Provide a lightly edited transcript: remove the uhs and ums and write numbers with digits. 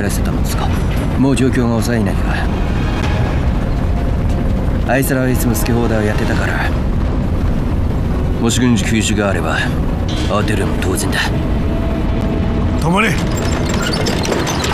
らせたのですか？もう状況が抑えないか。あいつらはいつも好き放題をやってたから、もし軍事空襲があれば当てるのも当然だ。 止まれ。